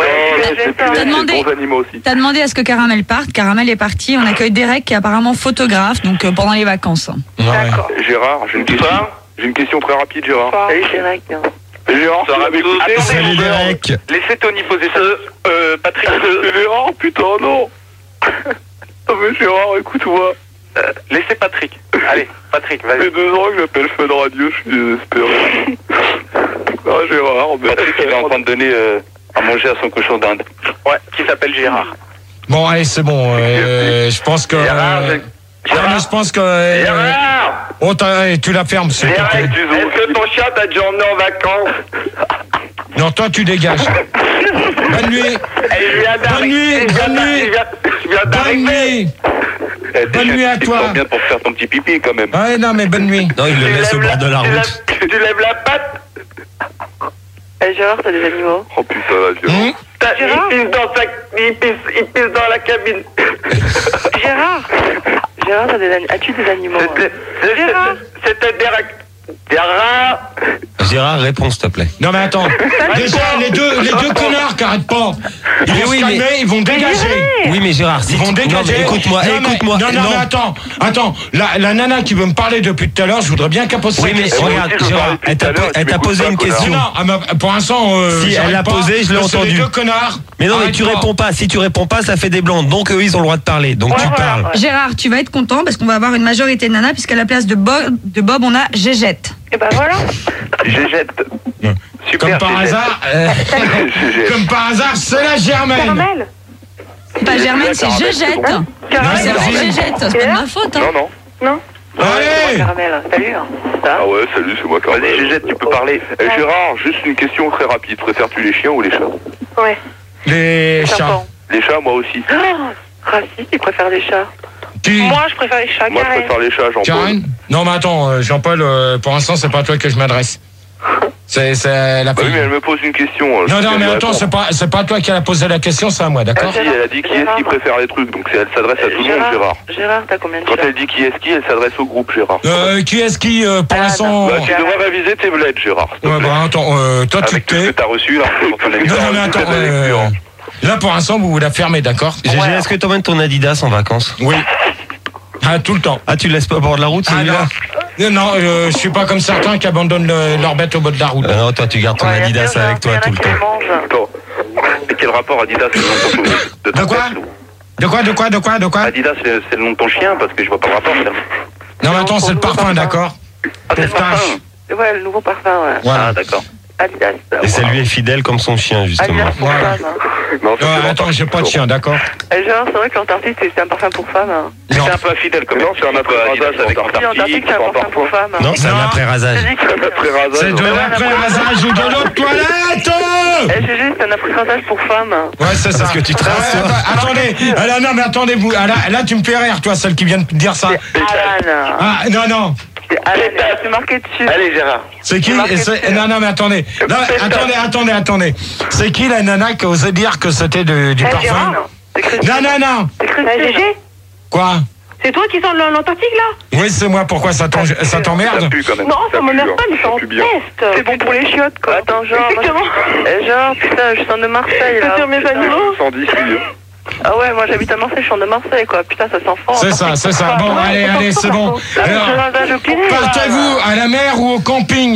T'as demandé à ce que Caramel parte. Caramel est parti. On accueille Derek qui est apparemment photographe, donc pendant les vacances. D'accord. Gérard, j'ai une question très rapide, Gérard. Salut Derek. Gérard, ça va écouter. Salut Derek. Laissez Tony poser ça. Patrick. Gérard, putain, non. Oh mais Gérard, écoute-moi. Laissez Patrick. Allez, Patrick, vas-y. Ça fait 2 ans que j'appelle Fun Radio, je suis désespéré. Ah Gérard, Patrick, il est en train de donner à manger à son cochon d'Inde. Ouais, qui s'appelle Gérard. Bon, allez, c'est bon. Je pense que... je pense que... Gérard Oh, tu la fermes, s'il te Gérard, plaît. est-ce que ton chat t'a déjà emmené en vacances? Non, toi, tu dégages. Bonne nuit. Bonne nuit. Bonne nuit. Bonne nuit. Bonne nuit à toi. bien pour faire ton petit pipi quand même. Ouais, non, mais bonne nuit. Non, il le laisse au bord de la route. Tu lèves la patte. Gérard, t'as des animaux? Oh putain, la violence. Il pisse dans la cabine. Gérard, as-tu des animaux? Gérard, c'était Derek. Gérard. Gérard, réponds s'il te plaît. Non, mais attends. Déjà, les deux connards qui arrêtent pas. Ils vont se calmer, ils vont dégager. Oui, mais Gérard, si Ils vont dégager. Non, mais écoute-moi. Non, mais attends. La nana qui veut me parler depuis tout à l'heure, je voudrais bien qu'elle pose sa Oui, mais question. regarde, Gérard, elle t'a posé une question. Non, pour l'instant, si elle l'a posée, je l'ai entendu. Les deux connards. Mais non, mais tu réponds pas. Si tu réponds pas, ça fait des blancs. Donc eux, ils ont le droit de parler. Donc tu parles. Gérard, tu vas être content parce qu'on va avoir une majorité de nanas puisqu'à la place de Bob, on a Gégette. et ben voilà. Gégette. Comme par hasard, c'est la Germaine. Caramel. Pas Germaine, c'est Gégette. C'est Gégette, c'est pas de ma faute. Non. Allez. Caramel, salut. Ah ouais, salut, c'est moi quand même. Vas-y, Gégette, tu peux parler. Gérard, juste une question très rapide. Préfères-tu les chiens ou les chats? Ouais. Les chats. Les chats, moi aussi. Raciste, il préfère les chats. Qui? Moi, je préfère les chats. Moi, je préfère les chats, Jean-Paul. Karen? Non, mais attends, Jean-Paul, pour l'instant, c'est pas à toi que je m'adresse. C'est la Bah oui, fille. mais elle me pose une question. Non, mais attends, c'est pas à toi qui a posé la question, c'est à moi, d'accord? Si, elle a dit qui est-ce qui préfère les trucs, donc elle s'adresse à tout le monde, Gérard. Gérard, t'as combien de chats? Quand elle dit qui est-ce qui, elle s'adresse au groupe, Gérard. Qui est-ce qui, pour l'instant... Bah, tu devrais réviser tes bleds, Gérard. Ouais, bah attends, toi tu Avec tout ce que t'es... t'as reçu, là, pour ton émission. Non, mais attends, là pour l'instant, vous la fermez, d'accord? Gégé, est-ce que t'emmènes ton Adidas en vacances? Oui. Ah, tout le temps. Ah, tu le laisses pas au bord de la route, celui-là? Non, je suis pas comme certains qui abandonnent leur bête au bord de la route. Non, toi, tu gardes ton Adidas avec toi tout le temps. Attends. Mais quel rapport Adidas, c'est le nom de ton De quoi? Adidas, c'est le nom de ton chien, parce que je vois pas le rapport. Non, mais attends, c'est le parfum, d'accord? Ah, c'est le parfum. Ouais, le nouveau parfum, ouais. Voilà. Ah, d'accord. Adidas. Et ça lui est fidèle comme son chien, justement. Adidas pour Voilà. femme. Non, ça, c'est Attends, j'ai pas de chien, d'accord? Genre, c'est vrai que l'Antarctique, c'est un parfum pour femme. C'est un peu infidèle quand même. Non, c'est un après-rasage avec L'Antarctique, c'est un parfum pour femme. Non, c'est un après-rasage. C'est de l'après-rasage ou de l'eau de toilette! GG, c'est un après-rasage pour femme. Ouais, c'est ça. Parce que tu te rassois. Attendez, non, mais attendez, vous, là, tu me fais rire, toi, celle qui vient de dire ça. Alan. Ah, non. Alan, c'est marqué dessus. Allez, Gérard. C'est qui? Non, mais attendez. Non, attendez. C'est qui la nana qui osait dire que c'était du parfum? Non. GG, Quoi? c'est toi qui sors de l'Antarctique, là? Oui, c'est moi. Pourquoi ça t'emmerde? Ça pue quand même. Non, ça m'emmerde pas, mais ça en pue bien. teste. C'est bon pour les chiottes, quoi. Attends, genre... Genre, putain, je sors de Marseille, là. C'est mes animaux? 110 millions. Ah ouais, moi j'habite à Marseille, je suis de Marseille, quoi. Putain, ça sent fort. C'est ça. Bon, allez, c'est bon. Alors, partez-vous à la mer ou au camping?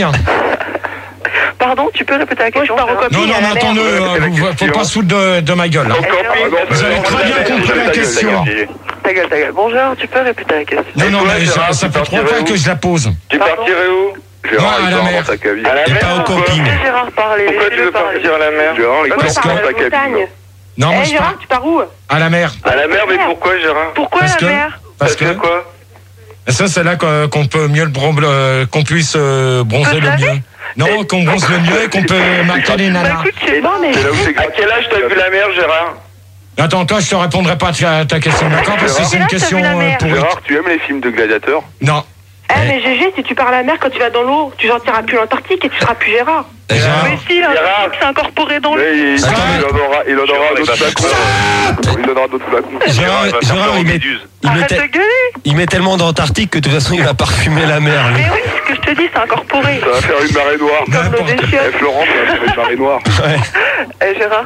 Pardon, tu peux répéter la question? Non, mais attendez, faut pas se foutre de ma gueule. Au camping. Vous avez très bien compris la question. Ta gueule. Bonjour, tu peux répéter la question? Non, mais ça fait 3 fois que je la pose. Tu partirais où? Gérard, à la mer. Et pas au camping. Gérard, parler. Pourquoi tu veux partir à la mer? Gérard, il Parce que... dans ta cabine. Non, moi je Gérard, pars tu pars où? à la mer. À la mer, mais pourquoi, Gérard? Pourquoi la mer? Parce que quoi? ça, c'est là qu'on peut mieux qu'on puisse bronzer le mieux. Non, qu'on bronze le mieux et qu'on peut marquer les nanas. À quel âge t'as vu la mer, Gérard? Attends, toi, je te répondrai pas à ta question, d'accord? Parce que c'est une question pourrie. Gérard, tu aimes les films de gladiateurs? Non. Mais GG, si tu pars à la mer, quand tu vas dans l'eau, tu sentiras plus l'Antarctique et tu seras plus Gérard. Mais si, l'Antarctique, c'est incorporé dans l'eau. Il en aura d'autres flacons. Il donnera d'autres flacons. Gérard, il met tellement d'Antarctique que de toute façon, il va parfumer la mer. Mais oui, ce que je te dis, c'est incorporé. Ça va faire une marée noire. Florent, ça va faire une marée noire. Gérard,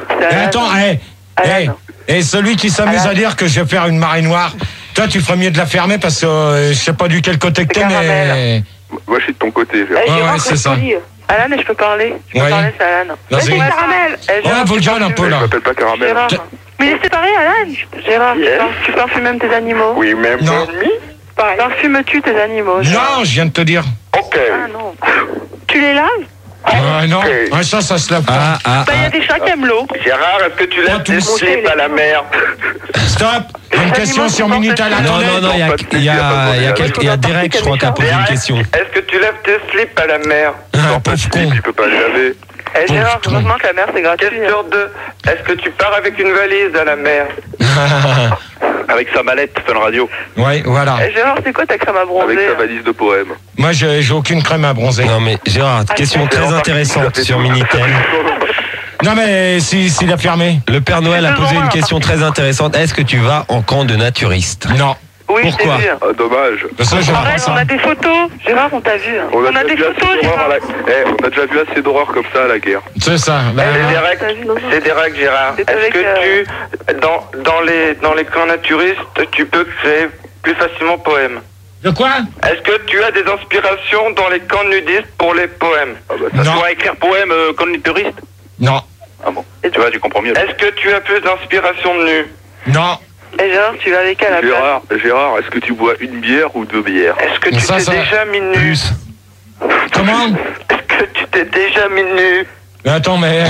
et celui qui s'amuse à dire que je vais faire une marée noire, toi, tu ferais mieux de la fermer parce que je sais pas du quel côté que t'es, mais. Moi, je suis de ton côté. Ouais, c'est ça. Alan, je peux parler. Je peux parler, c'est Alan. Vas-y. Caramel. Ouais, Volcan un peu là. Je m'appelle pas Caramel. Gérard. Mais il est séparé, Alan. Gérard, tu parfumes même tes animaux. Oui, même non. Pareil. Parfumes-tu tes animaux? Non, je viens de te dire. Ok. Ah non. Tu les laves? Non, ça se lave pas. Il y a des chats qui aiment l'eau. Gérard, est-ce que tu laves tes slips à la mer? Stop. Une question sur Minitel. Non, il y a Derek, je crois, qui a posé une question. Est-ce que tu laves tes slips à la mer? Pauvre con. Tu peux pas les laver. Gérard, heureusement que la mer c'est gratuit. Question 2. Est-ce que tu pars avec une valise à la mer? Avec sa mallette, Fun Radio. Ouais, voilà. Gérard, c'est quoi ta crème à bronzer? Avec sa valise de poèmes. Moi, j'ai aucune crème à bronzer. Non, mais Gérard, question très intéressante sur Minitel. Non, mais s'il a fermé. Le Père Noël a posé une question très intéressante. Est-ce que tu vas en camp de naturiste? Non. Oui, pourquoi? Ah, dommage. Arrête, on a des photos. Gérard, on t'a vu. On a des photos, Gérard. On a déjà vu assez d'horreurs comme ça à la guerre. C'est ça. C'est direct, Gérard. Est-ce que tu, dans les camps naturistes, tu peux créer plus facilement poèmes? De quoi? Est-ce que tu as des inspirations dans les camps nudistes pour les poèmes? Non. Tu vas écrire poème camp naturiste? Non. Ah bon. Tu vois, tu comprends mieux. Est-ce que tu as plus d'inspiration de nu? Non. Et Gérard, tu vas avec à la place? Gérard, est-ce que tu bois une bière ou deux bières? Est-ce que tu t'es déjà mis nu? Plus. Comment? Est-ce que tu t'es déjà mis nu? Attends, mais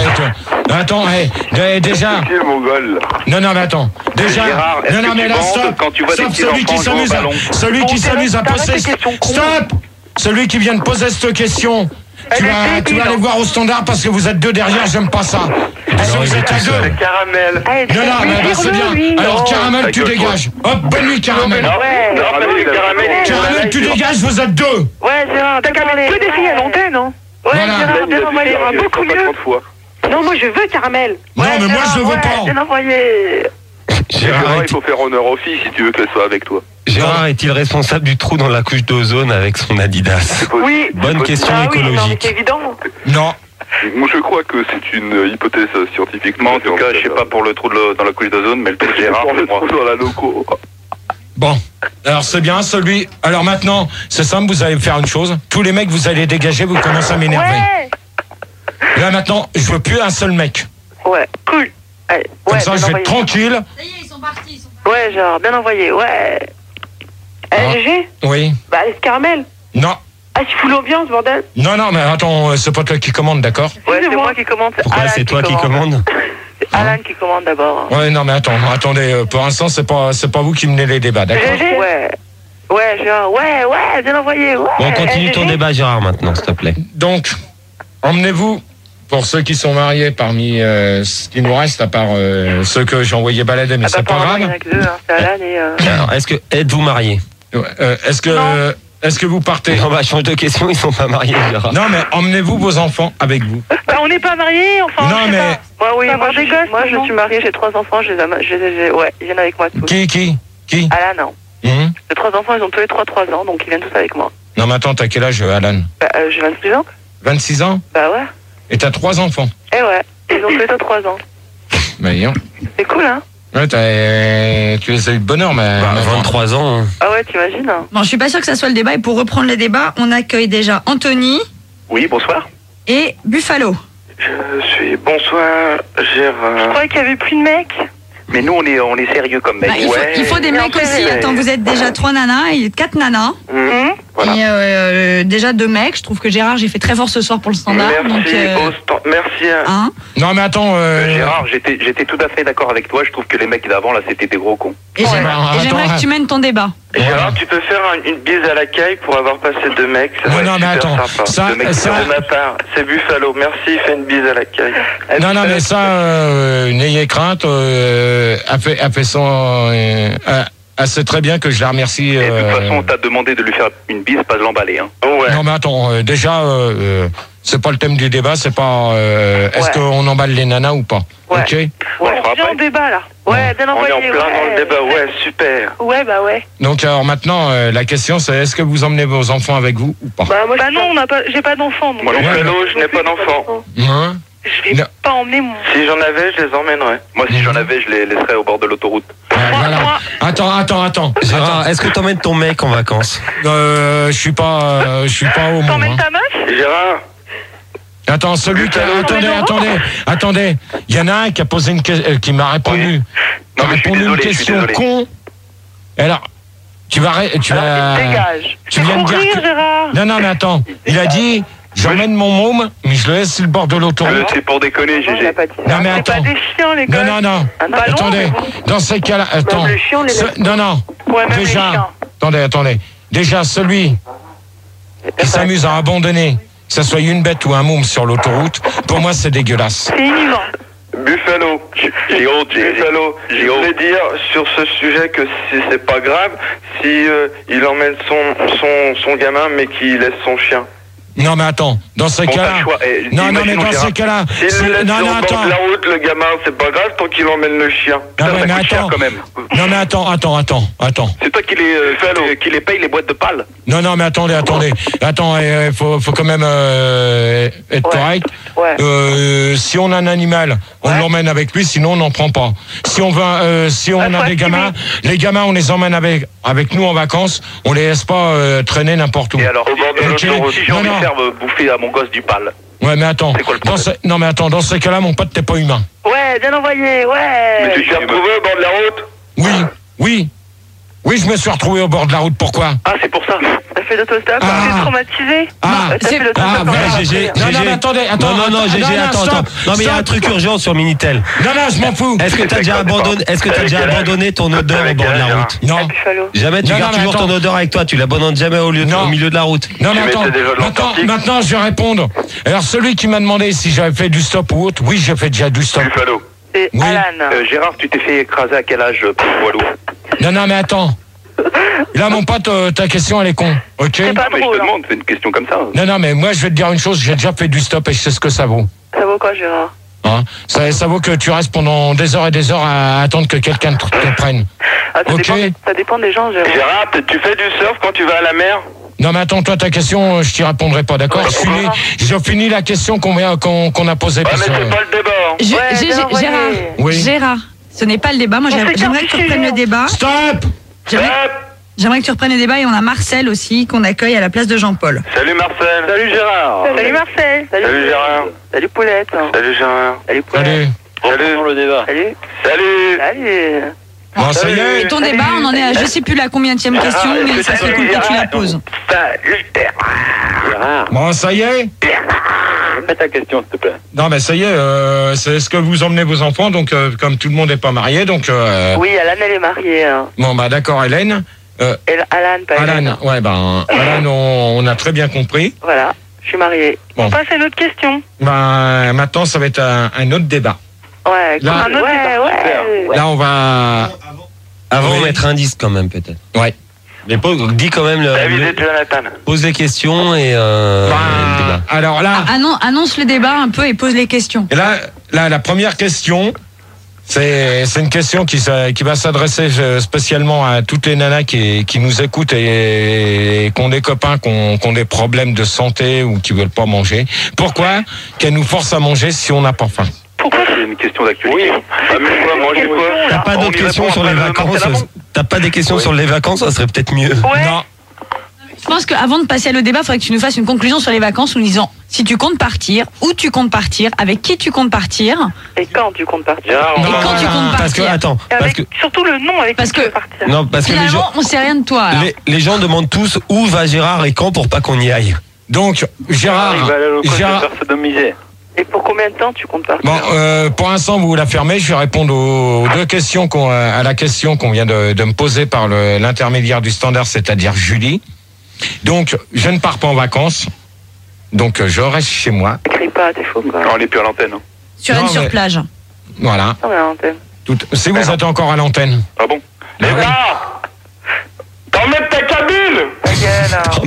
déjà. Qui est mongol? Non, mais attends. Déjà. Gérard, non, mais là, stop. Quand tu vois stop, des celui qui s'amuse à poser. Stop. Celui qui vient de poser cette question. Tu vas aller voir au standard parce que vous êtes deux derrière, j'aime pas ça. Parce que vous êtes à deux. Caramel. Non, mais c'est bien. Alors, Caramel, tu dégages. Hop, bonne nuit, Caramel. Caramel, tu dégages, vous êtes deux. Ouais, Gérard, t'as qu'à mettre que des filles à l'antenne, non? Ouais, Gérard, bien envoyé, beaucoup mieux. Non, moi je veux Caramel. Non, mais moi je le veux pas. Bien envoyé. Gérard, il faut faire honneur aux filles si tu veux qu'elles soient avec toi. Gérard est-il responsable du trou dans la couche d'ozone avec son Adidas? Oui. Bonne question écologique. C'est évident. Non. Moi je crois que c'est une hypothèse scientifique. En tout cas, je sais pas pour le trou dans la couche d'ozone, mais le trou de Gérard, pour le trou dans la loco. Bon, alors c'est bien celui. Alors maintenant, c'est simple, vous allez faire une chose. Tous les mecs, vous allez dégager, vous commencez à m'énerver. Ouais. Là maintenant, je veux plus un seul mec. Ouais, cool. Allez, comme ça, je vais être tranquille. Ça y est, ils sont partis. Ouais, genre, bien envoyé, ouais. GG? Oui. Bah, laisse Caramel. Non. Ah, tu fous l'ambiance, bordel. Non, mais attends, c'est pas toi qui commande, d'accord? Ouais, c'est moi qui commande. Pourquoi c'est toi qui commande? C'est Alan qui commande d'abord. Ouais, non, mais attendez, pour l'instant, c'est pas vous qui menez les débats, d'accord? Ouais, genre, ouais, bien envoyé, ouais. Bon, continue ton débat, Gérard, maintenant, s'il te plaît. Donc, emmenez-vous, pour ceux qui sont mariés, parmi ce qui nous reste, à part ceux que j'ai envoyé balader, mais c'est pas grave. Il y en a que deux, hein, c'est Alan et... Alors, êtes-vous marié? Est-ce que vous partez? Non, bah, change de question, ils sont pas mariés, Gérard. Non, mais emmenez-vous vos enfants avec vous. Bah, on n'est pas mariés, enfin. Non, mais. Moi, je suis mariée, j'ai 3 enfants, ouais, ils viennent avec moi tous. Qui? Alan, non. J'ai 3 enfants, ils ont tous les 3 ans, donc ils viennent tous avec moi. Non, mais attends, t'as quel âge, Alan? J'ai 26 ans. 26 ans? Bah ouais. Et t'as 3 enfants? Eh ouais, ils ont tous les 3 ans. Bah, dis donc. C'est cool, hein? Ouais, tu les as eu de bonheur, mais... 23 ans. Hein. Ah ouais, t'imagines, hein? Bon, je suis pas sûre que ça soit le débat. Et pour reprendre le débat, on accueille déjà Anthony. Oui, bonsoir. Et Buffalo. Bonsoir, Gérard. Je croyais qu'il y avait plus de mecs. Mais nous, on est sérieux comme mec. Bah, il faut des mecs aussi. Attends, vous êtes déjà 3 nanas et 4 nanas. Voilà. Et déjà 2 mecs. Je trouve que Gérard, j'ai fait très fort ce soir pour le standard. Merci. Hein? Non, mais attends... Gérard, j'étais tout à fait d'accord avec toi. Je trouve que les mecs d'avant, là, c'était des gros cons. Et j'aimerais que tu mènes ton débat. Gérard, tu peux faire une bise à la caille pour avoir passé 2 mecs. Non, mais attends. De ma part, c'est Buffalo. Merci, fais une bise à la caille. Non, mais ça, n'ayez crainte. A fait son... Elle sait très bien que je la remercie. Et de toute façon, on t'a demandé de lui faire une bise, pas de l'emballer. Hein. Ouais. Non mais attends, déjà, c'est pas le thème du débat, c'est pas est-ce qu'on emballe les nanas ou pas. Ouais. Ok. Ouais, viens au débat là. Ouais, bien On envoyé. est en plein dans le débat, ouais, super. Ouais, bah ouais. Donc alors maintenant, la question c'est est-ce que vous emmenez vos enfants avec vous ou pas? Bah non, j'ai pas d'enfant. Moi non plus, je n'ai pas d'enfant. Hein? Je vais pas emmener mon... Si j'en avais, je les emmènerais. Moi, si j'en avais, je les laisserais au bord de l'autoroute. Voilà. Attends. Gérard, est-ce que t'emmènes ton mec en vacances? Je suis pas homo. T'emmènes Hein. ta meuf? Gérard, Attends, celui qui a... Attendez. Il y en a un qui a posé qui m'a répondu. Oui. Non, mais je suis désolé, une question con. Et alors, tu vas... Dégage. Tu viens de dire rire, que... Gérard. Non, mais attends. Il a dit, j'emmène mon môme, mais je le laisse sur le bord de l'autoroute. C'est pour déconner, Non, il GG. a pas dit ça. Non, mais C'est attends. pas des chiens, les gars. Non. Un ballon, Attendez. Dans ces cas-là... Attends. les chiens, on les laisse. Non. Ouais, même les Déjà... chiens. Attendez. Déjà, celui qui s'amuse à abandonner, que ce soit une bête ou un môme sur l'autoroute, pour moi, c'est dégueulasse. C'est inhumain. Buffalo, J'ai honte, Buffalo, je voulais dire sur ce sujet que c'est pas grave si il emmène son gamin mais qu'il laisse son chien. Non, mais attends, dans ces Bon, cas-là... t'as le choix. Non, mais dans ces cas-là... S'il le laisse Non, sur le bord attends. de la route, le gamin, c'est pas grave tant qu'il emmène le chien. Non, Ça mais coûte cher attends. quand même. Non, mais attends. C'est toi qui les paye les boîtes de pales. Non, mais attendez. Attends, faut quand même être correct. Ouais. Si on a un animal, on l'emmène avec lui, sinon on n'en prend pas. Si on veut, si on a des gamins, les gamins, on les emmène avec nous en vacances, on les laisse pas traîner n'importe où. Et alors, Au bord de l'autoroute. si j'ai envie de faire bouffer à mon gosse du pal. Ouais, mais attends. C'est quoi le problème Non, mais attends, dans ces cas-là, mon pote, t'es pas humain. Ouais, bien envoyé, ouais. Mais tu t'es retrouvé au bord de la route? Oui, je me suis retrouvé au bord de la route. Pourquoi? Ah, c'est pour ça. T'as fait l'autostop, t'es traumatisé. T'as fait l'autostop. Ouais, GG. Non, mais attendez, Non, GG, attends. stop, Non, mais il y a un stop. truc urgent sur Minitel. Non, je m'en fous. Est-ce que t'as déjà abandonné ton odeur au bord de la route? Non. Buffalo. Jamais, tu Non, gardes mais toujours attends. ton odeur avec toi, tu l'abandonnes jamais au milieu de la route. Non, mais Tu attends, mettais déjà dans l'Antarctique. maintenant, je vais répondre. Alors, celui qui m'a demandé si j'avais fait du stop ou autre, oui, j'ai fait déjà du stop. Buffalo. C'est Oui. Alan. Gérard, tu t'es fait écraser à quel âge pour poids lourd? Non, mais attends. Là, mon pote, ta question, elle est con. Ok? C'est pas Non, mais je drôle. te demande, c'est une question comme ça. Non, mais moi, je vais te dire une chose, j'ai déjà fait du stop et je sais ce que ça vaut. Ça vaut quoi, Gérard? Hein? Ça vaut que tu restes pendant des heures et des heures à attendre que quelqu'un te prenne. Ah, Ok. ça dépend des gens, Gérard. Gérard, tu fais du surf quand tu vas à la mer? Non, mais attends, toi, ta question, je t'y répondrai pas, d'accord? Je finis la question qu'on a posée. Ouais, parce mais que- c'est pas le débat. Hein. Ouais, bien envoyé. Oui. Gérard, ce n'est pas le débat. Moi, j'aimerais que tu reprennes le débat. Stop! J'aimerais que tu reprennes le débat et on a Marcel aussi qu'on accueille à la place de Jean-Paul. Salut Marcel. Salut Gérard. Salut Marcel. Salut Gérard. Salut Poulette. Salut Gérard. Salut Poulette. Salut. Salut le débat. Salut. Salut. Salut. Bon, ça y est. Et ton débat, on en est à je sais plus la combienième question, mais ça serait cool que tu la poses. Salut Gérard. Bon, ça y est. Fais ta question s'il te plaît. Non, mais ça y est, c'est ce que vous emmenez vos enfants, donc comme tout le monde n'est pas marié, donc... Oui, Alan, elle est mariée. Hein. Bon, bah d'accord, Hélène. Alan, pas Hélène. Alan, ouais, ben, Alan, on a très bien compris. Voilà, je suis mariée. Bon. On passe à une autre question. Ben, maintenant, ça va être un autre débat. Ouais, Là- un autre débat. Là, on va... Avant, Oui. mettre un disque quand même, peut-être. Ouais. Mais dis quand même, David et Jonathan. pose les questions et le débat. Ben, alors là, Annonce le débat un peu et pose les questions. là, la première question, c'est une question qui va s'adresser spécialement à toutes les nanas qui nous écoutent et qui ont des copains qui ont des problèmes de santé ou qui veulent pas manger. Pourquoi qu'elles nous forcent à manger si on n'a pas faim? Pourquoi c'est une question d'actualité? Oui. Amuse-toi, mange quoi? T'as pas d'autres questions sur les vacances? T'as pas des questions sur les vacances? Ça serait peut-être mieux. Ouais. Non. Je pense qu'avant de passer au débat, il faudrait que tu nous fasses une conclusion sur les vacances en nous disant si tu comptes partir, où tu comptes partir, avec qui tu comptes partir. Et quand tu comptes partir? Gérard, Et quand tu comptes Parce que, partir. attends, Et parce avec que, surtout le nom avec Parce qui tu que- veux partir. non, parce que les gens, Finalement, on sait rien de toi. alors. les gens demandent tous où va Gérard et quand pour pas qu'on y aille. Donc, Gérard, il va aller au coin Gérard, de faire sodomiser. Et pour combien de temps tu comptes partir? bon, pour l'instant, vous la fermez. Je vais répondre aux deux questions à la question qu'on vient de me poser par l'intermédiaire du standard, c'est-à-dire Julie. Donc, je ne pars pas en vacances. Donc, je reste chez moi. Crie pas, t'es faux quoi. Non, on n'est plus à l'antenne. Hein. Sur Non, une sur mais- plage. Voilà. Non, mais à l'antenne. Si vous êtes encore à l'antenne. Ah bon? Mais oui.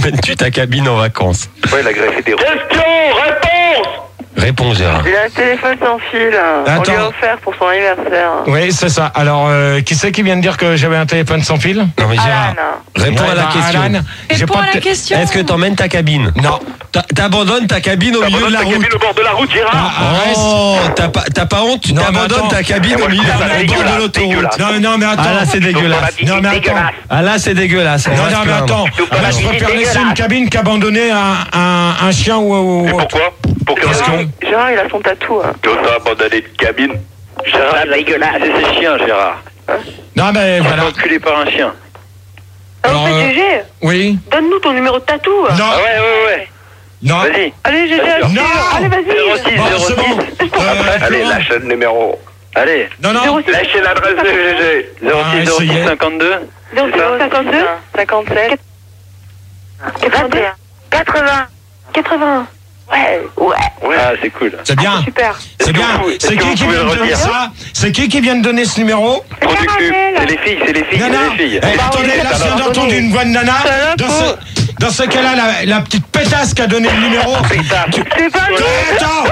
emmènes-tu ta cabine en vacances? Ouais, il a greffé des roues. Question, réponse. Réponds, Gérard. Il a un téléphone sans fil. On lui a offert pour son anniversaire. Oui, c'est ça. Alors, qui c'est qui vient de dire que j'avais un téléphone sans fil? Non, mais Gérard, réponds à la question. Réponds à la question. Est-ce que t'emmènes ta cabine? Non. T'abandonnes ta cabine au milieu de la route. Cabine au bord de la route, Gérard. Oh, t'as pas honte? Tu t'abandonnes ta cabine au milieu au bord de l'autoroute. Non, mais attends. Ah là, c'est dégueulasse. Non, mais attends. Ah là, c'est dégueulasse. Non, mais attends. Là, je préfère laisser une cabine qu'abandonner un chien ou. Et pourquoi? Pour quelle raison? Gérard, il a son tatou. Quand t'as abandonné une cabine. Gérard, c'est dégueulasse. C'est ses chiens, Gérard. Non, mais voilà. Enculé par un chien. Alors, GG, oui. donne-nous ton numéro de tatou. Non. Ah ouais. Non. Vas-y. Allez, GG, Non. allez, vas-y. 06, Bon, c'est 06. bon. Allez, lâche le numéro. Allez. Non. Lâchez l'adresse de GG. 06 ça y est. 06 52. 52 57 80 80. Ouais. Ah, c'est cool. C'est bien. Super. C'est bien. C'est qui qui vient de donner ça? C'est qui vient de donner ce numéro? Trou du cul. C'est les filles, Nana. c'est les filles. Eh, attendez, là, je viens d'entendre une voix de Nana. Dans ce cas-là, la petite pétasse qui a donné le numéro. C'est pas nous. Attends,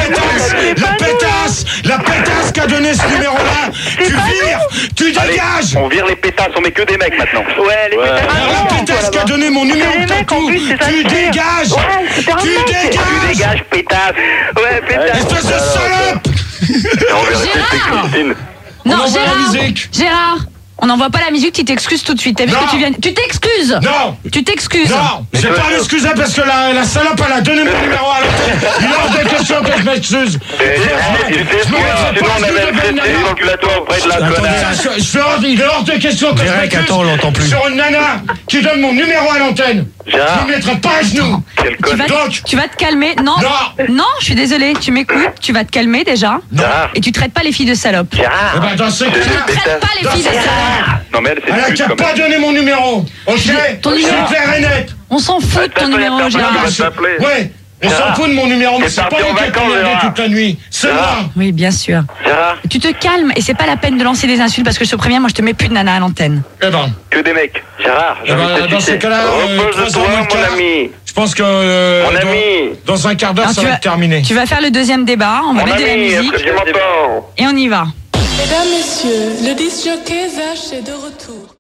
la pétasse qui a donné ce numéro-là. Tu vires, tu dégages. On vire les pétasses, on met que des mecs maintenant. Ouais, les pétasses. Alors, la pétasse qui a donné mon numéro de tatou. Tu dégages. Tu dégages, pétasse. Ouais, pétasse. Espèce de salope. On verra c'est Christine. Non, On envoie la Gérard. musique. Gérard. On n'envoie pas la musique, tu t'excuses tout de suite. T'as vu Non. que tu viens. Tu t'excuses. Non. Tu t'excuses. Non, je vais pas m'excuser parce que la salope, elle a donné mon numéro à l'autre. Il est hors de question que je m'excuse. Sinon, on avait un dans le plateau auprès de la connasse. Il est hors de question que je Derek, attends, on l'entend plus. sur une nana qui donne mon numéro à l'antenne. Gérard. Je ne mettrai pas à genoux. Quel connard. Tu vas te calmer. Non. Non. Non, je suis désolée. Tu m'écoutes. Tu vas te calmer déjà. Gérard. Et tu traites pas les filles de salopes. Eh Gérard. ben, dans ce cas-là, Traite pas les filles de salopes. Non, mais elle, elle a c'est qu'à quand pas même. donné mon numéro. Ok. Ton C'est numéro. clair et net. On s'en fout de ton numéro, Gérard. va t'appeler. Ouais. On s'en Gérard. fout de mon numéro, mais T'es c'est pas parti en lui qui a vacances, commandé Gérard. toute la nuit. C'est moi. Gérard. Oui, bien sûr. Gérard. Tu te calmes et c'est pas la peine de lancer des insultes parce que je te préviens, moi je te mets plus de nana à l'antenne. Eh ben. Que des mecs. Gérard, j'ai Eh ben, envie de te dans ces sucer. cas-là, Repose-toi, 3 heures moins mon quart. ami. Je pense que Mon ami. dans un quart d'heure, Alors, ça va être terminé. Tu vas faire le deuxième débat, on va Mon mettre de la ami, est-ce musique que tu m'entends? et on y va. Mesdames, Messieurs, le disc jockey Zach est de retour.